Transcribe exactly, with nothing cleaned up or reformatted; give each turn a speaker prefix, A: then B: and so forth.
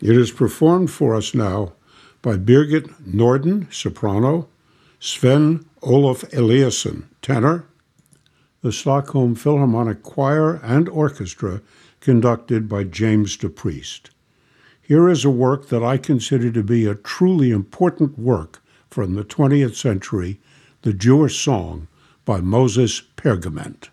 A: It is performed for us now by Birgit Norden, soprano, Sven Olof Eliasson, tenor, the Stockholm Philharmonic Choir and Orchestra, conducted by James DePriest. Here is a work that I consider to be a truly important work from the twentieth century, the Jewish Song by Moses Pergament.